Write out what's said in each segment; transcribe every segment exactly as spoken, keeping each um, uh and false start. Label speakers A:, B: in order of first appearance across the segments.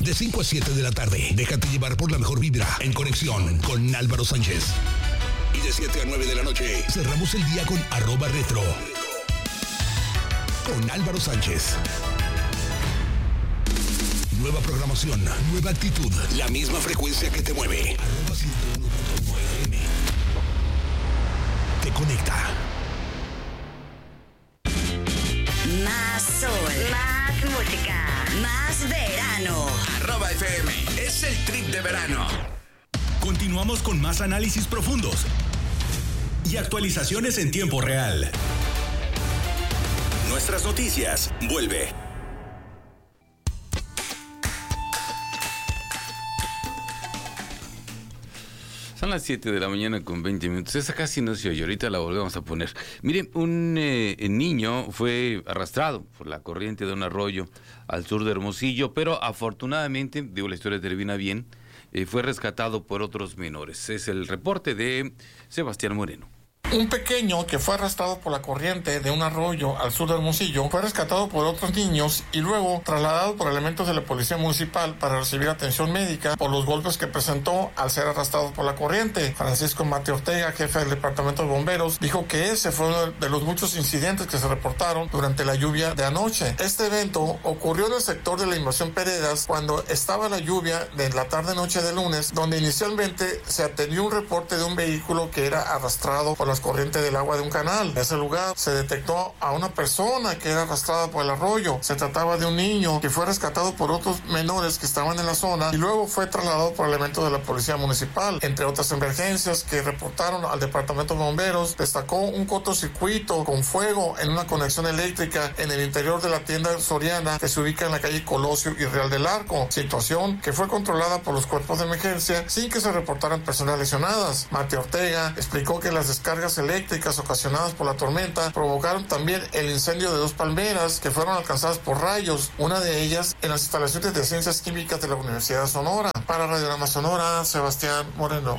A: de cinco a siete de la tarde. Déjate llevar por la mejor vibra en conexión con Álvaro Sánchez. Y de siete a nueve de la noche, cerramos el día con arroba retro. Con Álvaro Sánchez. Nueva programación, nueva actitud, la misma frecuencia que te mueve. Arroba ciento uno punto nueve F M. Te conecta.
B: Más sol, más música, más verano.
C: Arroba F M, es el trip de verano.
D: Continuamos con más análisis profundos y actualizaciones en tiempo real. Nuestras noticias, vuelve.
E: Son las siete de la mañana con veinte minutos. Esa casi no se oye, ahorita la volvemos a poner. Miren, un eh, niño fue arrastrado por la corriente de un arroyo al sur de Hermosillo, pero afortunadamente, digo, la historia termina bien, eh, fue rescatado por otros menores. Es el reporte de Sebastián Moreno.
F: Un pequeño que fue arrastrado por la corriente de un arroyo al sur de Hermosillo fue rescatado por otros niños y luego trasladado por elementos de la policía municipal para recibir atención médica por los golpes que presentó al ser arrastrado por la corriente. Francisco Mate Ortega, jefe del departamento de bomberos, dijo que ese fue uno de los muchos incidentes que se reportaron durante la lluvia de anoche. Este evento ocurrió en el sector de la Invasión Peredas cuando estaba la lluvia de la tarde-noche de lunes, donde inicialmente se atendió un reporte de un vehículo que era arrastrado por las corrientes del agua de un canal. En ese lugar se detectó a una persona que era arrastrada por el arroyo. Se trataba de un niño que fue rescatado por otros menores que estaban en la zona y luego fue trasladado por elementos de la policía municipal. Entre otras emergencias que reportaron al departamento de bomberos, destacó un cortocircuito con fuego en una conexión eléctrica en el interior de la tienda Soriana que se ubica en la calle Colosio y Real del Arco, situación que fue controlada por los cuerpos de emergencia sin que se reportaran personas lesionadas. Mate Ortega explicó que las descargas eléctricas ocasionadas por la tormenta provocaron también el incendio de dos palmeras que fueron alcanzadas por rayos, una de ellas en las instalaciones de ciencias químicas de la Universidad de Sonora. Para Radiograma Sonora, Sebastián Moreno.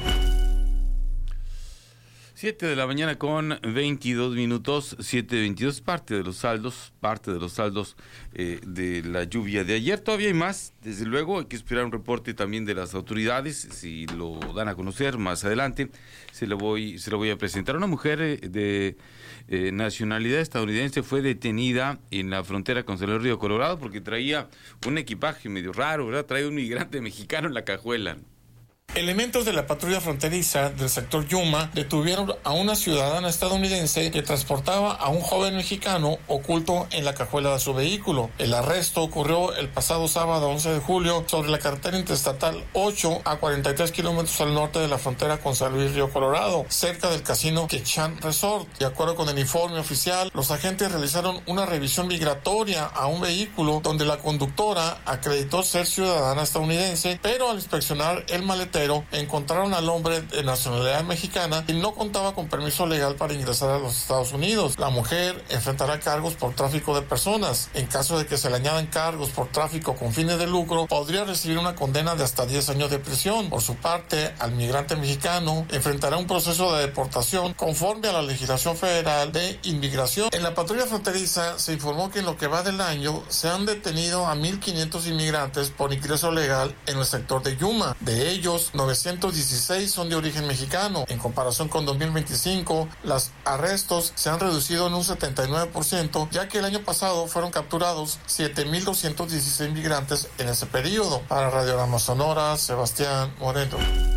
E: siete de la mañana con veintidós minutos, siete veintidós, parte de los saldos, parte de los saldos eh, de la lluvia de ayer. Todavía hay más, desde luego, hay que esperar un reporte también de las autoridades, si lo dan a conocer más adelante, se lo voy, se lo voy a presentar. Una mujer eh, de eh, nacionalidad estadounidense fue detenida en la frontera con San Luis Río Colorado porque traía un equipaje medio raro, ¿verdad? Trae un migrante mexicano en la cajuela.
F: Elementos de la patrulla fronteriza del sector Yuma detuvieron a una ciudadana estadounidense que transportaba a un joven mexicano oculto en la cajuela de su vehículo. El arresto ocurrió el pasado sábado once de julio sobre la carretera interestatal ocho a cuarenta y tres kilómetros al norte de la frontera con San Luis Río Colorado, cerca del casino Quechan Resort. De acuerdo con el informe oficial, los agentes realizaron una revisión migratoria a un vehículo donde la conductora acreditó ser ciudadana estadounidense, pero al inspeccionar el maletero encontraron al hombre de nacionalidad mexicana y no contaba con permiso legal para ingresar a los Estados Unidos. La mujer enfrentará cargos por tráfico de personas. En caso de que se le añadan cargos por tráfico con fines de lucro, podría recibir una condena de hasta diez años de prisión. Por su parte, al migrante mexicano enfrentará un proceso de deportación conforme a la legislación federal de inmigración. En la patrulla fronteriza se informó que en lo que va del año se han detenido a mil quinientos inmigrantes por ingreso legal en el sector de Yuma. De ellos, novecientos dieciséis son de origen mexicano. En comparación con dos mil veinticinco, los arrestos se han reducido en un setenta y nueve por ciento, ya que el año pasado fueron capturados siete mil doscientos dieciséis migrantes en ese periodo. Para Radiograma Sonora, Sebastián Moreno.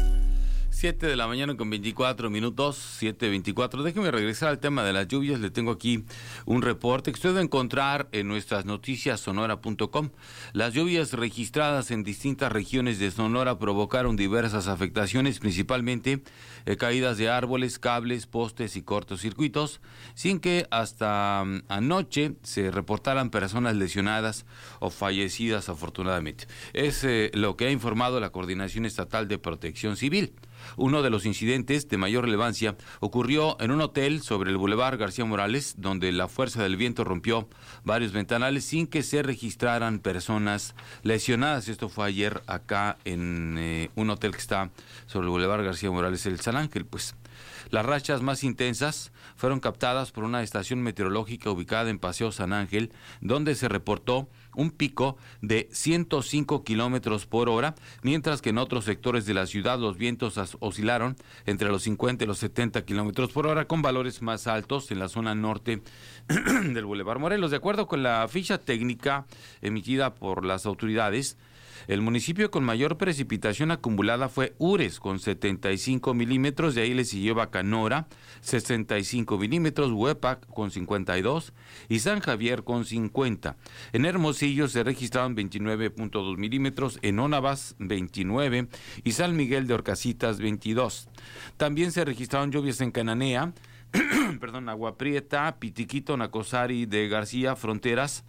E: siete de la mañana con veinticuatro minutos, siete veinticuatro. Déjeme regresar al tema de las lluvias. Le tengo aquí un reporte que usted va a encontrar en nuestras noticias sonora punto com. Las lluvias registradas en distintas regiones de Sonora provocaron diversas afectaciones, principalmente eh, caídas de árboles, cables, postes y cortocircuitos, sin que hasta um, anoche se reportaran personas lesionadas o fallecidas, afortunadamente. Es eh, lo que ha informado la Coordinación Estatal de Protección Civil. Uno de los incidentes de mayor relevancia ocurrió en un hotel sobre el Boulevard García Morales, donde la fuerza del viento rompió varios ventanales sin que se registraran personas lesionadas. Esto fue ayer acá en eh, un hotel que está sobre el Boulevard García Morales, el San Ángel, pues. Las rachas más intensas fueron captadas por una estación meteorológica ubicada en Paseo San Ángel, donde se reportó un pico de ciento cinco kilómetros por hora, mientras que en otros sectores de la ciudad los vientos oscilaron entre los cincuenta y los setenta kilómetros por hora, con valores más altos en la zona norte del Boulevard Morelos. De acuerdo con la ficha técnica emitida por las autoridades, el municipio con mayor precipitación acumulada fue Ures, con setenta y cinco milímetros, de ahí le siguió Bacanora, sesenta y cinco milímetros, Huepac con cincuenta y dos y San Javier con cincuenta. En Hermosillo se registraron veintinueve punto dos milímetros, en Onabas veintinueve y San Miguel de Orcasitas veintidós. También se registraron lluvias en Cananea, perdón, Agua Prieta, Pitiquito, Nacosari de García, Fronteras,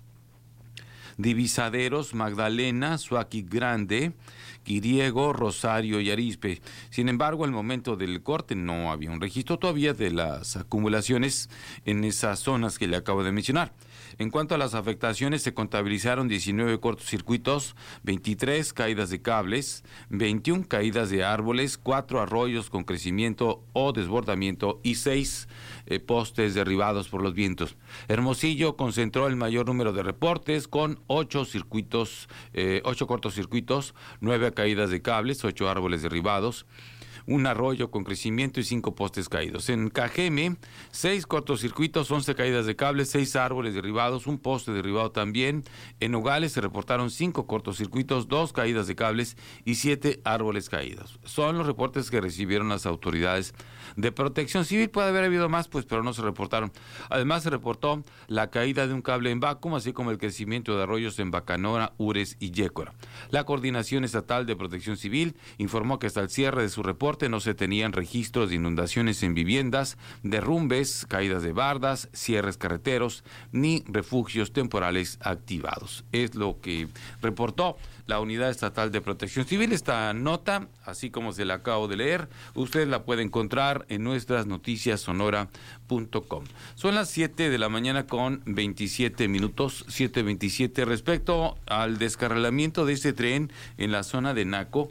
E: Divisaderos, Magdalena, Suaqui Grande, Quiriego, Rosario y Arizpe. Sin embargo, al momento del corte no había un registro todavía de las acumulaciones en esas zonas que le acabo de mencionar. En cuanto a las afectaciones, se contabilizaron diecinueve cortocircuitos, veintitrés caídas de cables, veintiuna caídas de árboles, cuatro arroyos con crecimiento o desbordamiento y seis eh, postes derribados por los vientos. Hermosillo concentró el mayor número de reportes con ocho circuitos, eh, ocho cortocircuitos, nueve caídas de cables, ocho árboles derribados, un arroyo con crecimiento y cinco postes caídos. En Cajeme, seis cortocircuitos, once caídas de cables, seis árboles derribados, un poste derribado también. En Nogales se reportaron cinco cortocircuitos, dos caídas de cables y siete árboles caídos. Son los reportes que recibieron las autoridades de Protección Civil. Puede haber habido más, pues, pero no se reportaron. Además, se reportó la caída de un cable en Bacum, así como el crecimiento de arroyos en Bacanora, Ures y Yécora. La Coordinación Estatal de Protección Civil informó que hasta el cierre de su reporte no se tenían registros de inundaciones en viviendas, derrumbes, caídas de bardas, cierres carreteros, ni refugios temporales activados. Es lo que reportó la Unidad Estatal de Protección Civil. Esta nota, así como se la acabo de leer, usted la puede encontrar en nuestras noticias sonora punto com. Son las siete de la mañana con veintisiete minutos, siete veintisiete. Respecto al descarrilamiento de este tren en la zona de Naco,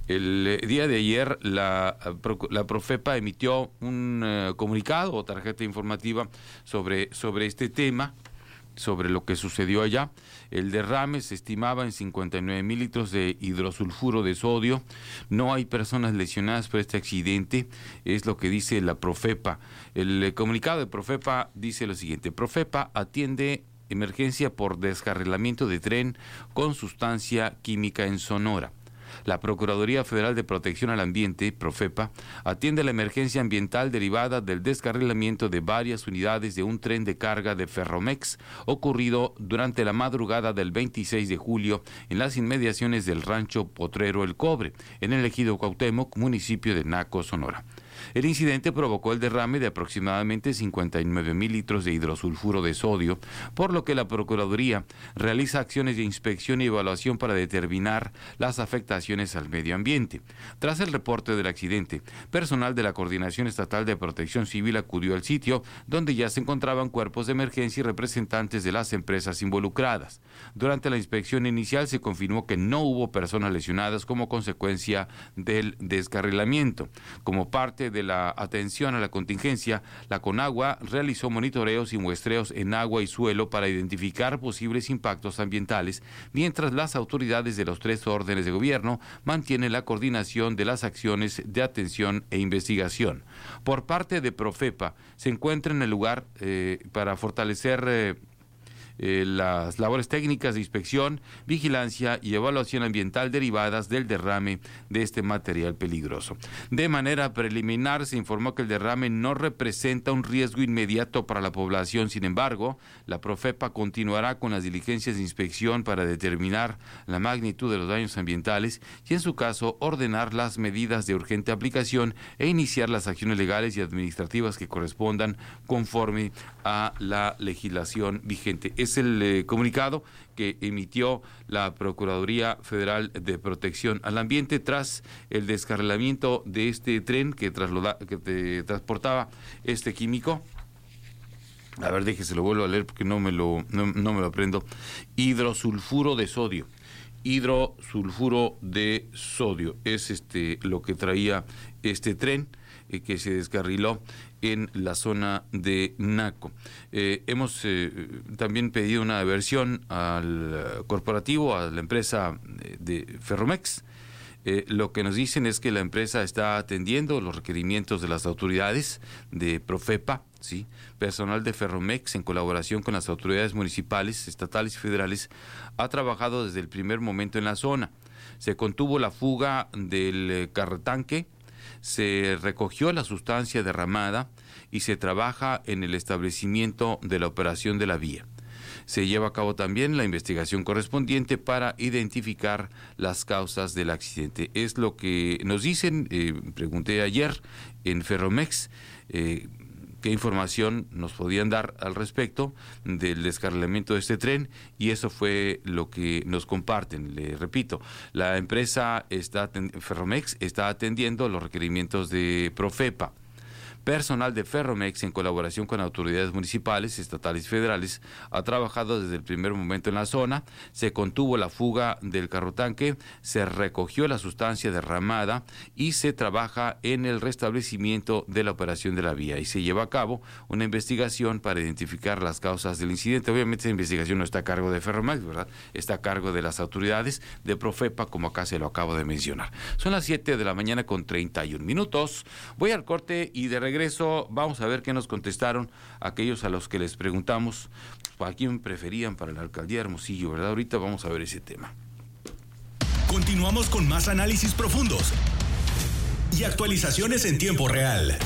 E: el día de ayer la, la Profepa emitió un uh, comunicado o tarjeta informativa sobre, sobre este tema, sobre lo que sucedió allá. El derrame se estimaba en cincuenta y nueve mil litros de hidrosulfuro de sodio. No hay personas lesionadas por este accidente, es lo que dice la Profepa. El comunicado de Profepa dice lo siguiente: Profepa atiende emergencia por descarrilamiento de tren con sustancia química en Sonora. La Procuraduría Federal de Protección al Ambiente, Profepa, atiende la emergencia ambiental derivada del descarrilamiento de varias unidades de un tren de carga de Ferromex ocurrido durante la madrugada del veintiséis de julio en las inmediaciones del rancho Potrero El Cobre, en el ejido Cuauhtémoc, municipio de Naco, Sonora. El incidente provocó el derrame de aproximadamente cincuenta y nueve mil litros de hidrosulfuro de sodio, por lo que la Procuraduría realiza acciones de inspección y evaluación para determinar las afectaciones al medio ambiente. Tras el reporte del accidente, personal de la Coordinación Estatal de Protección Civil acudió al sitio, donde ya se encontraban cuerpos de emergencia y representantes de las empresas involucradas. Durante la inspección inicial se confirmó que no hubo personas lesionadas como consecuencia del descarrilamiento. Como parte de la atención a la contingencia, la Conagua realizó monitoreos y muestreos en agua y suelo para identificar posibles impactos ambientales, mientras las autoridades de los tres órdenes de gobierno mantienen la coordinación de las acciones de atención e investigación. Por parte de Profepa, se encuentra en el lugar eh, para fortalecer eh, Eh, las labores técnicas de inspección, vigilancia y evaluación ambiental derivadas del derrame de este material peligroso. De manera preliminar se informó que el derrame no representa un riesgo inmediato para la población. Sin embargo, la Profepa continuará con las diligencias de inspección para determinar la magnitud de los daños ambientales y, en su caso, ordenar las medidas de urgente aplicación e iniciar las acciones legales y administrativas que correspondan conforme a la legislación vigente. Es el eh, comunicado que emitió la Procuraduría Federal de Protección al Ambiente tras el descarrilamiento de este tren que, trasloda, que te, transportaba este químico. A ver, déjese, lo vuelvo a leer porque no me lo, no, no me lo aprendo. Hidrosulfuro de sodio. Hidrosulfuro de sodio es este lo que traía este tren. eh, que se descarriló en la zona de Naco. Eh, hemos eh, también pedido una versión al corporativo, a la empresa de Ferromex. Eh, lo que nos dicen es que la empresa está atendiendo los requerimientos de las autoridades de Profepa, ¿sí? Personal de Ferromex, en colaboración con las autoridades municipales, estatales y federales, ha trabajado desde el primer momento en la zona. Se contuvo la fuga del carrotanque, se recogió la sustancia derramada y se trabaja en el establecimiento de la operación de la vía. Se lleva a cabo también la investigación correspondiente para identificar las causas del accidente. Es lo que nos dicen. Eh, pregunté ayer en Ferromex eh, qué información nos podían dar al respecto del descarrilamiento de este tren, y eso fue lo que nos comparten. Le repito, la empresa está Ferromex está atendiendo los requerimientos de Profepa. Personal de Ferromex, en colaboración con autoridades municipales, estatales y federales, ha trabajado desde el primer momento en la zona. Se contuvo la fuga del carrotanque, se recogió la sustancia derramada y se trabaja en el restablecimiento de la operación de la vía. Y se lleva a cabo una investigación para identificar las causas del incidente. Obviamente esa investigación no está a cargo de Ferromex, ¿verdad? Está a cargo de las autoridades de Profepa, como acá se lo acabo de mencionar. Son las siete de la mañana con treinta y un minutos. Voy al corte y de regreso regreso vamos a ver qué nos contestaron aquellos a los que les preguntamos a quién preferían para la alcaldía de Hermosillo, ¿verdad? Ahorita vamos a ver ese tema.
D: Continuamos con más análisis profundos y actualizaciones en tiempo real.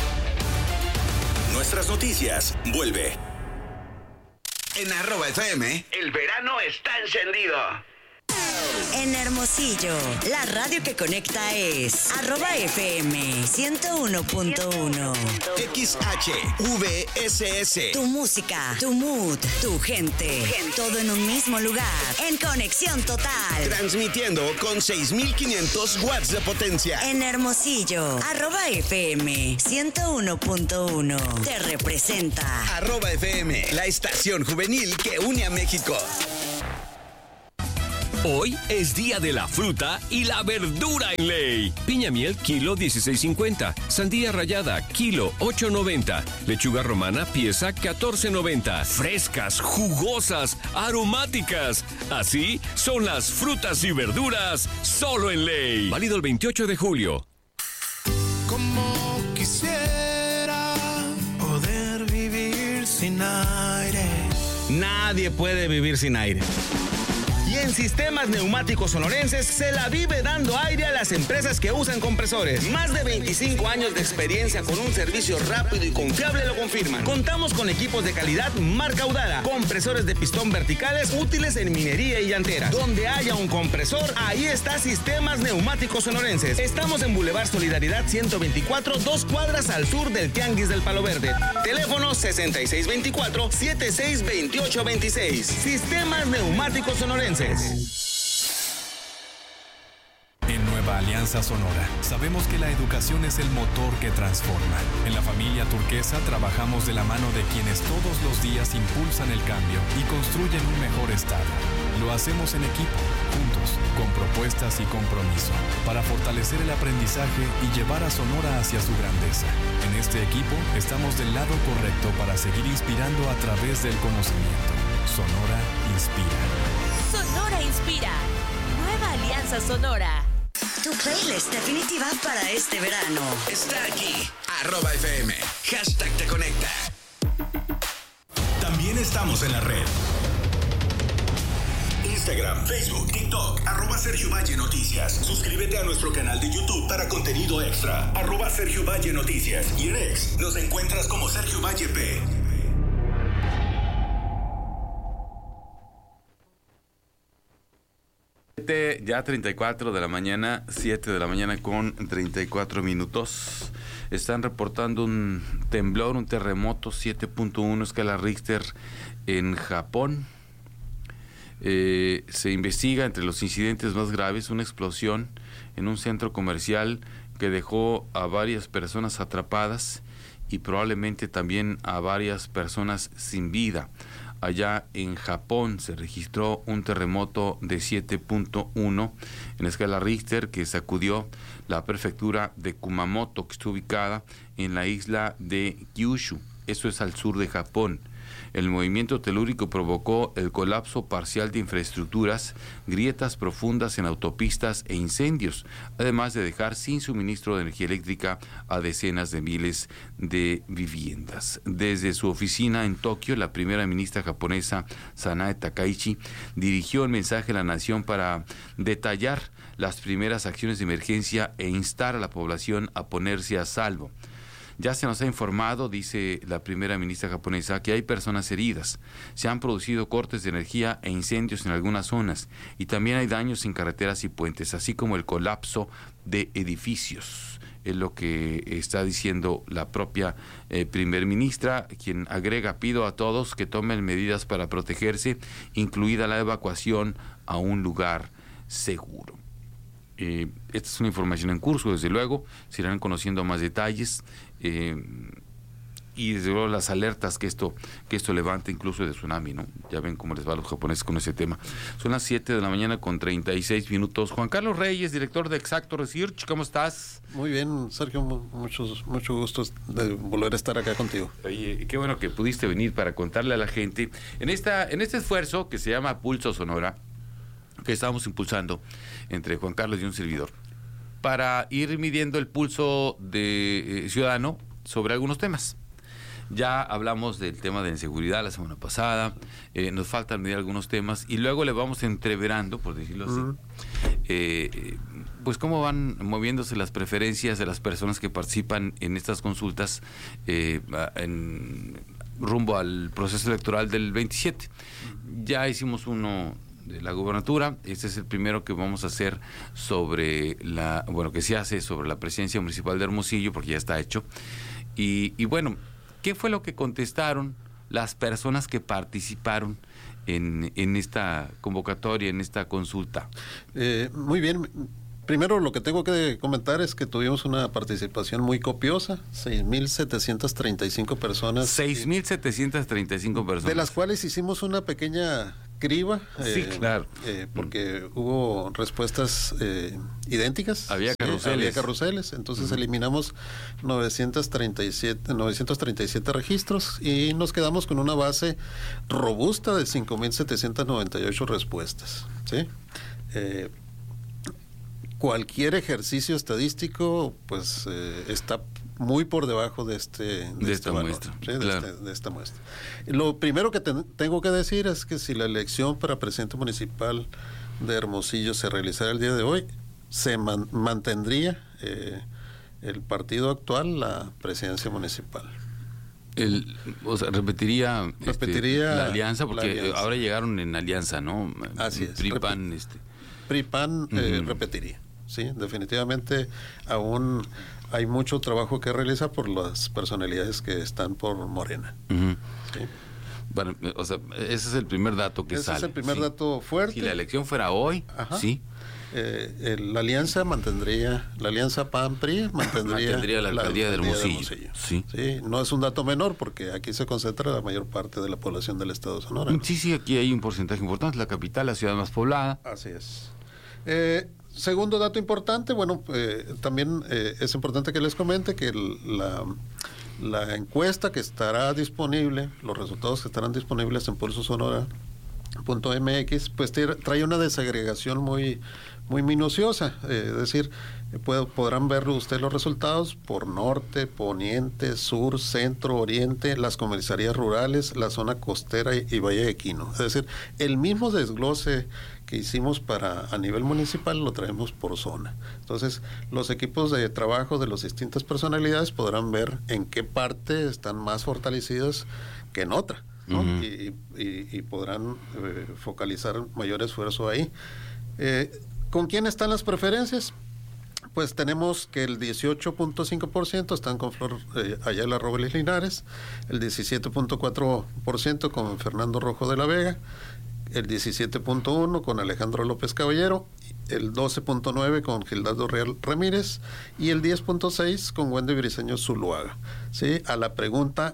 D: Nuestras noticias. Vuelve.
C: En arroba F M, el verano está encendido.
B: En Hermosillo, la radio que conecta es arroba F M ciento uno punto uno.
C: X H V S S.
B: Tu música, tu mood, tu gente. Todo en un mismo lugar. En conexión total.
C: Transmitiendo con seis mil quinientos watts de potencia.
B: En Hermosillo, arroba F M ciento uno punto uno. Te representa.
C: Arroba F M, la estación juvenil que une a México.
G: Hoy es día de la fruta y la verdura en ley. Piña miel, kilo dieciséis cincuenta. Sandía rallada, kilo ocho noventa. Lechuga romana, pieza catorce noventa. Frescas, jugosas, aromáticas. Así son las frutas y verduras solo en ley. Válido el veintiocho de julio.
H: Como quisiera poder vivir sin aire.
I: Nadie puede vivir sin aire. Y en Sistemas Neumáticos Sonorenses se la vive dando aire a las empresas que usan compresores. Más de veinticinco años de experiencia con un servicio rápido y confiable lo confirman. Contamos con equipos de calidad marca Udara, compresores de pistón verticales útiles en minería y llantera. Donde haya un compresor, ahí está Sistemas Neumáticos Sonorenses. Estamos en Boulevard Solidaridad ciento veinticuatro, dos cuadras al sur del Tianguis del Palo Verde. Teléfono sesenta y seis veinticuatro, setenta y seis veintiocho veintiséis. Sistemas Neumáticos Sonorenses.
J: En Nueva Alianza Sonora, sabemos que la educación es el motor que transforma. En la familia Turquesa trabajamos de la mano de quienes todos los días impulsan el cambio y construyen un mejor estado. Lo hacemos en equipo, juntos, con propuestas y compromiso, para fortalecer el aprendizaje y llevar a Sonora hacia su grandeza. En este equipo estamos del lado correcto para seguir inspirando a través del conocimiento. Sonora inspira.
K: Sonora inspira. Nueva Alianza Sonora.
B: Tu playlist definitiva para este verano.
C: Está aquí. Arroba F M. Hashtag te conecta.
D: También estamos en la red. Instagram, Facebook, TikTok, arroba Sergio Valle Noticias. Suscríbete a nuestro canal de YouTube para contenido extra. Arroba Sergio Valle Noticias. Y en X nos encuentras como Sergio Valle P.
E: Ya treinta y cuatro de la mañana, siete de la mañana con treinta y cuatro minutos. Están reportando un temblor, un terremoto siete punto uno escala Richter en Japón. Eh, se investiga entre los incidentes más graves una explosión en un centro comercial que dejó a varias personas atrapadas y probablemente también a varias personas sin vida. allá en Japón se registró un terremoto de siete punto uno en escala Richter que sacudió la prefectura de Kumamoto, que está ubicada en la isla de Kyushu. Eso es al sur de Japón. El movimiento telúrico provocó el colapso parcial de infraestructuras, grietas profundas en autopistas e incendios, además de dejar sin suministro de energía eléctrica a decenas de miles de viviendas. Desde su oficina en Tokio, la primera ministra japonesa, Sanae Takaichi, dirigió el mensaje a la nación para detallar las primeras acciones de emergencia e instar a la población a ponerse a salvo. Ya se nos ha informado, dice la primera ministra japonesa, que hay personas heridas. Se han producido cortes de energía e incendios en algunas zonas y también hay daños en carreteras y puentes, así como el colapso de edificios. Es lo que está diciendo la propia eh, primer ministra, quien agrega: pido a todos que tomen medidas para protegerse, incluida la evacuación a un lugar seguro. Eh, esta es una información en curso, desde luego, se irán conociendo más detalles eh, y desde luego las alertas que esto que esto levanta, incluso de tsunami, ¿no? Ya ven cómo les va a los japoneses con ese tema. Son las siete de la mañana con treinta y seis minutos. Juan Carlos Reyes, director de Exacto Research, ¿cómo estás?
L: Muy bien, Sergio, muchos, mucho gusto de volver a estar acá contigo.
E: Oye, qué bueno que pudiste venir para contarle a la gente en esta en este esfuerzo que se llama Pulso Sonora, que estamos impulsando entre Juan Carlos y un servidor, para ir midiendo el pulso de eh, ciudadano sobre algunos temas. Ya hablamos del tema de inseguridad la semana pasada, eh, nos faltan medir algunos temas y luego le vamos entreverando, por decirlo así, uh-huh. eh, pues cómo van moviéndose las preferencias de las personas que participan en estas consultas eh, en, rumbo al proceso electoral del veintisiete. Ya hicimos uno de la gubernatura, este es el primero que vamos a hacer sobre la, bueno, que se hace sobre la presidencia municipal de Hermosillo, porque ya está hecho. Y, y bueno, ¿qué fue lo que contestaron las personas que participaron en, en esta convocatoria, en esta consulta?
L: Eh, muy bien. Primero, lo que tengo que comentar es que tuvimos una participación muy copiosa, seis mil setecientas treinta y cinco personas.
E: seis mil setecientas treinta y cinco personas.
L: De las cuales hicimos una pequeña criba.
E: Sí,
L: eh,
E: claro.
L: Eh, porque mm. hubo respuestas eh, idénticas.
E: Había carruseles.
L: Sí, había carruseles. Entonces uh-huh. eliminamos novecientos treinta y siete registros y nos quedamos con una base robusta de cinco mil setecientas noventa y ocho respuestas. ¿Sí? Eh, cualquier ejercicio estadístico pues eh, está muy por debajo de este de,
E: de
L: este
E: esta
L: valor,
E: muestra,
L: ¿sí? de,
E: claro.
L: este, de esta muestra. Lo primero que te, tengo que decir es que si la elección para presidente municipal de Hermosillo se realizara el día de hoy, se man, mantendría eh, el partido actual la presidencia municipal.
E: El, o sea, repetiría,
L: repetiría
E: este, la alianza, porque
L: la alianza.
E: Ahora llegaron en alianza, ¿no?
L: Así es.
E: P R I P A N, este.
L: P R I P A N eh, uh-huh. repetiría. Sí, definitivamente aún hay mucho trabajo que realizar por las personalidades que están por Morena.
E: Uh-huh.
L: Sí.
E: Bueno, o sea, ese es el primer dato que
L: ese
E: sale.
L: Ese es el primer
E: sí.
L: dato fuerte.
E: Si la elección fuera hoy, Ajá. sí.
L: Eh, el, la alianza mantendría, la alianza P A N P R I mantendría,
E: mantendría la alcaldía, la alcaldía de Hermosillo. De Hermosillo. Sí.
L: Sí, no es un dato menor porque aquí se concentra la mayor parte de la población del estado de Sonora, ¿no?
E: Sí, sí, aquí hay un porcentaje importante, la capital, la ciudad más poblada.
L: Así es. Eh, Segundo dato importante, bueno, eh, también eh, es importante que les comente que el, la, la encuesta que estará disponible, los resultados que estarán disponibles en pulso sonora punto m x, pues trae una desagregación muy, muy minuciosa, eh, es decir, puede, podrán ver usted los resultados por norte, poniente, sur, centro, oriente, las comisarías rurales, la zona costera y, y Valle de Quino. Es decir, el mismo desglose que hicimos para a nivel municipal lo traemos por zona. Entonces, los equipos de trabajo de las distintas personalidades podrán ver en qué parte están más fortalecidas que en otra, ¿no? Uh-huh. y, y, y podrán eh, focalizar mayor esfuerzo ahí. Eh, ¿Con quién están las preferencias? Pues tenemos que el dieciocho punto cinco por ciento están con Flor eh, Ayala Robles Linares, el diecisiete punto cuatro por ciento con Fernando Rojo de la Vega, el diecisiete punto uno por ciento con Alejandro López Caballero, el doce punto nueve por ciento con Gildardo Real Ramírez y el diez punto seis por ciento con Wendy Briceño Zuluaga. ¿Sí? A la pregunta,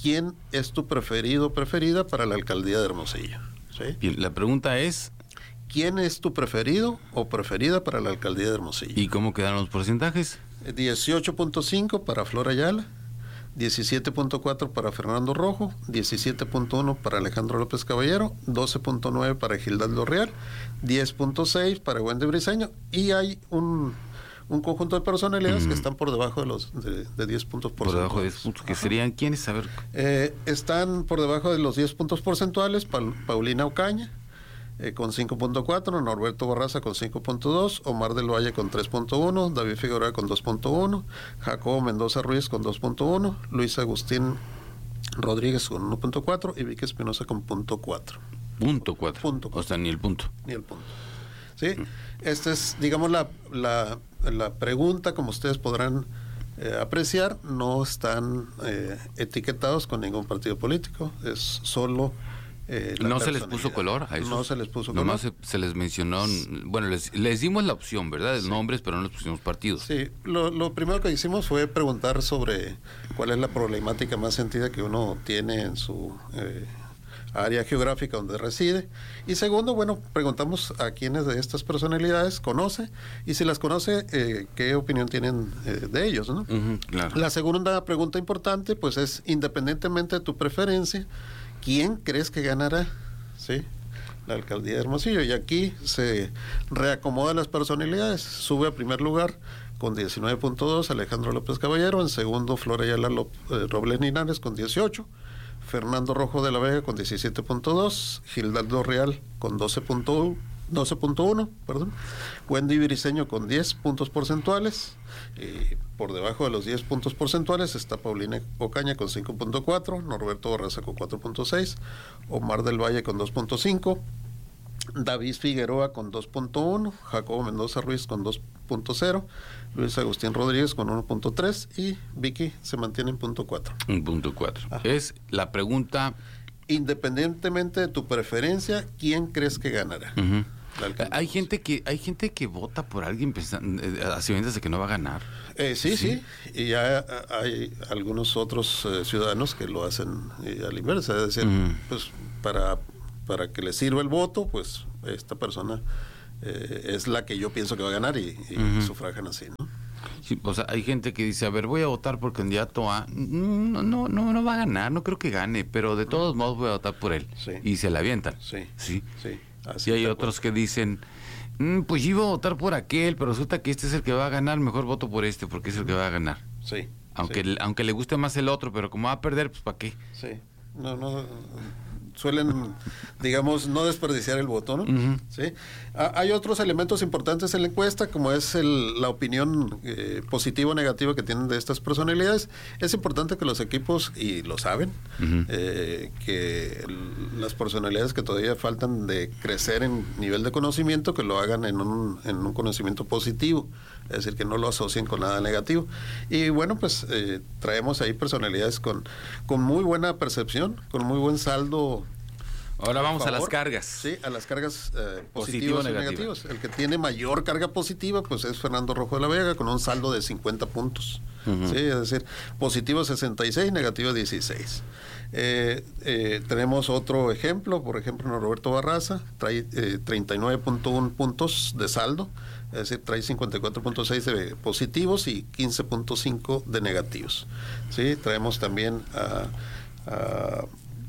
L: ¿quién es tu preferido o preferida para la alcaldía de Hermosillo? ¿Sí?
E: Y la pregunta es...
L: ¿Quién es tu preferido o preferida para la alcaldía de Hermosillo?
E: ¿Y cómo quedaron los porcentajes?
L: dieciocho punto cinco para Flor Ayala, diecisiete punto cuatro para Fernando Rojo, diecisiete punto uno para Alejandro López Caballero, doce punto nueve para Gildardo Real, diez punto seis para Wendy Briseño, y hay un, un conjunto de personalidades mm. que están por debajo de los de, de diez puntos porcentuales.
E: Por debajo de diez puntos, que serían ¿quiénes? A ver.
L: Eh, están por debajo de los diez puntos porcentuales pa Paulina Ocaña, Eh, con cinco punto cuatro, Norberto Barraza con cinco punto dos, Omar del Valle con tres punto uno, David Figueroa con dos punto uno, Jacobo Mendoza Ruiz con dos punto uno, Luis Agustín Rodríguez con uno punto cuatro y Vicky Espinosa con punto cuatro.
E: Punto cuatro. Punto o sea, ni el punto.
L: Ni el punto. Sí, mm. esta es, digamos, la, la, la pregunta, como ustedes podrán eh, apreciar, no están eh, etiquetados con ningún partido político, es solo... Eh,
E: ¿No se les puso color a eso?
L: No se les puso
E: Nomás
L: color.
E: Se, se les mencionó, bueno, les, les dimos la opción, ¿verdad? De sí. nombres, pero no les pusimos partidos.
L: Sí, lo, lo primero que hicimos fue preguntar sobre cuál es la problemática más sentida que uno tiene en su eh, área geográfica donde reside. Y segundo, bueno, preguntamos a quiénes de estas personalidades conoce y si las conoce, eh, qué opinión tienen eh, de ellos, ¿no?
E: Uh-huh, claro.
L: La segunda pregunta importante, pues es, independientemente de tu preferencia, ¿quién crees que ganará? ¿Sí? La alcaldía de Hermosillo. Y aquí se reacomodan las personalidades. Sube a primer lugar con diecinueve punto dos Alejandro López Caballero. En segundo, Flor Ayala eh, Robles Linares con dieciocho. Fernando Rojo de la Vega con diecisiete punto dos. Gildardo Real con doce punto uno. Perdón. Wendy Briseño con diez puntos porcentuales. Y por debajo de los diez puntos porcentuales está Paulina Ocaña con cinco punto cuatro, Norberto Barraza con cuatro punto seis, Omar del Valle con dos punto cinco, David Figueroa con dos punto uno, Jacobo Mendoza Ruiz con dos punto cero, Luis Agustín Rodríguez con uno punto tres y Vicky se mantiene en punto cuatro.
E: En punto cuatro. Es la pregunta...
L: Independientemente de tu preferencia, ¿quién crees que ganará?
E: Uh-huh. Hay gente que hay gente que vota por alguien pensando, eh, a sabiendas de que no va a ganar.
L: Eh, sí, sí, sí, y ya hay algunos otros eh, ciudadanos que lo hacen eh, a la inversa, es decir, uh-huh. pues para, para que le sirva el voto, pues esta persona eh, es la que yo pienso que va a ganar y, y uh-huh. sufragan así, ¿no?
E: Sí, o sea, hay gente que dice, a ver, voy a votar por candidato A, no, no, no, no va a ganar, no creo que gane, pero de todos modos voy a votar por él.
L: Sí.
E: Y se la avientan.
L: Sí,
E: sí,
L: sí.
E: Así y hay otros que dicen, mm, pues yo iba a votar por aquel, pero resulta que este es el que va a ganar, mejor voto por este, porque es el que va a ganar.
L: Sí.
E: Aunque,
L: sí.
E: aunque le guste más el otro, pero como va a perder, pues ¿para qué?
L: Sí. No, no, suelen, digamos, no desperdiciar el voto, ¿no?
E: Uh-huh.
L: Sí. Ah, hay otros elementos importantes en la encuesta, como es el, la opinión eh, positiva o negativa que tienen de estas personalidades. Es importante que los equipos, y lo saben, uh-huh. eh, que el, las personalidades que todavía faltan de crecer en nivel de conocimiento, que lo hagan en un, en un conocimiento positivo, es decir, que no lo asocien con nada negativo. Y bueno, pues eh, traemos ahí personalidades con, con muy buena percepción, con muy buen saldo.
E: Ahora vamos
L: favor.
E: a las cargas.
L: Sí, a las cargas eh,
E: Positivo
L: positivas y
E: negativa.
L: negativas. El que tiene mayor carga positiva, pues es Fernando Rojo de la Vega, con un saldo de cincuenta puntos. Uh-huh. Sí, es decir, positivo sesenta y seis, negativo dieciséis. Eh, eh, tenemos otro ejemplo, por ejemplo, Norberto Barraza, trae eh, treinta y nueve punto uno puntos de saldo, es decir, trae cincuenta y cuatro punto seis de positivos y quince punto cinco de negativos. Sí, traemos también a, a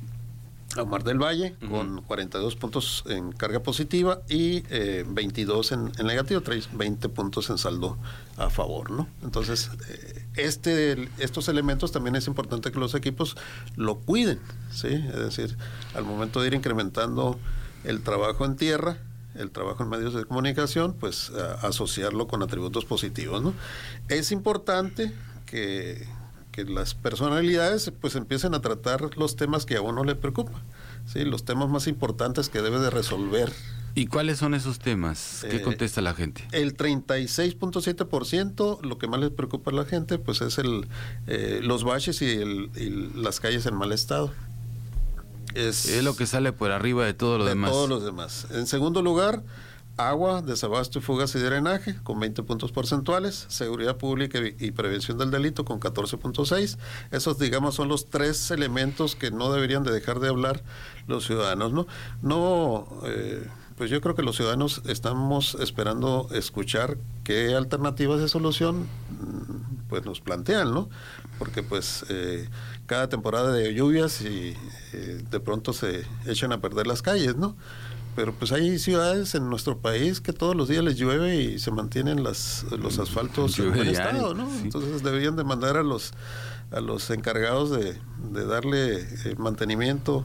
L: a Omar del Valle, uh-huh. con cuarenta y dos puntos en carga positiva y eh, veintidós en, en negativo, trae veinte puntos en saldo a favor, ¿no? Entonces, eh, este, estos elementos también es importante que los equipos lo cuiden, ¿sí? Es decir, al momento de ir incrementando el trabajo en tierra, el trabajo en medios de comunicación, pues a, asociarlo con atributos positivos, ¿no? Es importante que que las personalidades pues empiecen a tratar los temas que a uno le preocupa, ¿sí? Los temas más importantes que debe de resolver.
E: ¿Y cuáles son esos temas? ¿Qué eh, contesta la gente?
L: El treinta y seis punto siete por ciento, lo que más les preocupa a la gente, pues es el eh, los baches y, el, y las calles en mal estado.
E: Es, es lo que sale por arriba de todo lo
L: de
E: demás.
L: todos los demás. En segundo lugar, agua, desabasto y fugas y drenaje con veinte puntos porcentuales, seguridad pública y, y prevención del delito con catorce punto seis. Esos, digamos, son los tres elementos que no deberían de dejar de hablar los ciudadanos, ¿no? No, eh, pues yo creo que los ciudadanos estamos esperando escuchar qué alternativas de solución pues nos plantean, ¿no? Porque pues eh, cada temporada de lluvias y eh, de pronto se echan a perder las calles, ¿no? Pero pues hay ciudades en nuestro país que todos los días les llueve y se mantienen las, los asfaltos en buen estado, ¿no? Sí. Entonces deberían de mandar a los a los encargados de, de darle eh, mantenimiento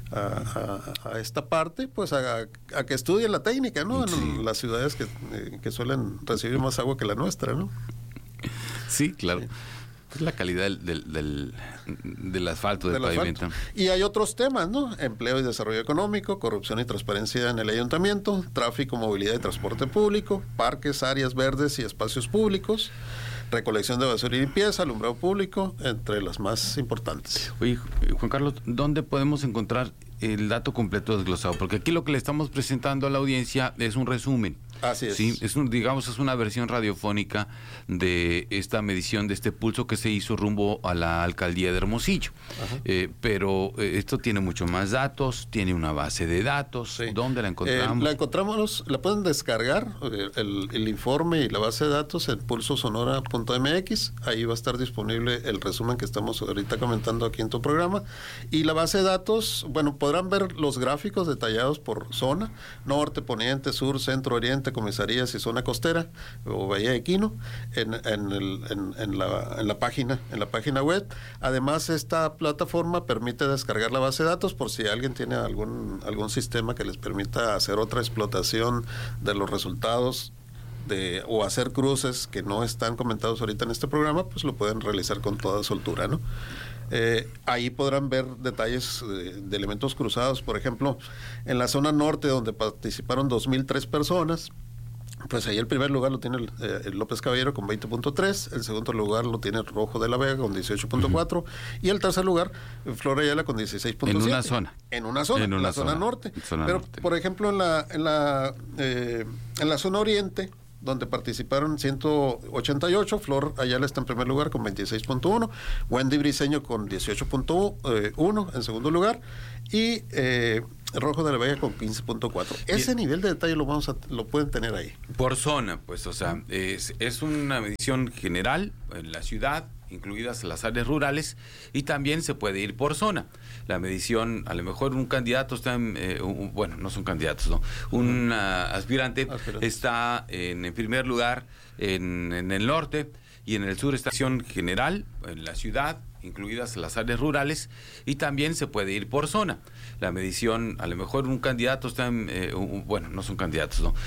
L: a, a, a esta parte, pues a, a que estudien la técnica, ¿no? Sí. En las ciudades que, eh, que suelen recibir más agua que la nuestra, ¿no?
E: Sí, claro. Sí. Es la calidad del, del, del, del asfalto, del, del pavimento.
L: Asfalto. Y hay otros temas, ¿no? Empleo y desarrollo económico, corrupción y transparencia en el ayuntamiento, tráfico, movilidad y transporte público, parques, áreas verdes y espacios públicos, recolección de basura y limpieza, alumbrado público, entre las más importantes.
E: Oye, Juan Carlos, ¿dónde podemos encontrar el dato completo desglosado? Porque aquí lo que le estamos presentando a la audiencia es un resumen.
L: Así es.
E: Sí, es un, digamos, es una versión radiofónica de esta medición, de este pulso que se hizo rumbo a la alcaldía de Hermosillo. Eh, pero eh, esto tiene mucho más datos, tiene una base de datos. Sí. ¿Dónde la encontramos?
L: Eh, la encontramos, la pueden descargar, el, el, el informe y la base de datos en pulso sonora punto m x. Ahí va a estar disponible el resumen que estamos ahorita comentando aquí en tu programa. Y la base de datos, bueno, podrán ver los gráficos detallados por zona: norte, poniente, sur, centro, oriente, comisarías y zona costera o Bahía de Quino en, en, el, en, en, la, en la página en la página web. Además, esta plataforma permite descargar la base de datos por si alguien tiene algún algún sistema que les permita hacer otra explotación de los resultados de o hacer cruces que no están comentados ahorita en este programa, pues lo pueden realizar con toda soltura, ¿no? Eh, ahí podrán ver detalles de, de elementos cruzados. Por ejemplo, en la zona norte, donde participaron dos mil tres personas, pues ahí el primer lugar lo tiene el, eh, el López Caballero con veinte punto tres, el segundo lugar lo tiene el Rojo de la Vega con dieciocho punto cuatro, uh-huh. y el tercer lugar Flor Ayala con dieciséis punto siete.
E: En una zona.
L: En una zona, en, una en la zona, zona norte. Zona Pero, norte. Por ejemplo, en la, en la, eh, en la zona oriente, donde participaron ciento ochenta y ocho, Flor Ayala está en primer lugar con veintiséis punto uno, Wendy Briceño con dieciocho punto uno en segundo lugar, y eh, Rojo de la Vega con quince punto cuatro. Ese nivel de detalle lo vamos a, lo pueden tener ahí.
E: Por zona, pues, o sea, es, es una medición general en la ciudad, incluidas las áreas rurales, y también se puede ir por zona. La medición, a lo mejor un candidato está en, eh, un, bueno, no son candidatos, ¿no? Un uh, aspirante Aspirante. está en, en primer lugar en, en el norte, y en el sur está acción general, en la ciudad, incluidas las áreas rurales, y también se puede ir por zona. La medición, a lo mejor un candidato está en, eh, un, bueno, no son candidatos, ¿no?